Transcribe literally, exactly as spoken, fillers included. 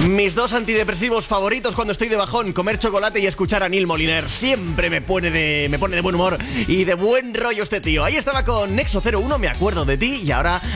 Mis dos antidepresivos favoritos cuando estoy de bajón: comer chocolate y escuchar a Neil Moliner. Siempre me pone de, me pone de buen humor y de buen rollo este tío. Ahí estaba con Nexo cero uno, Me acuerdo de ti. Y ahora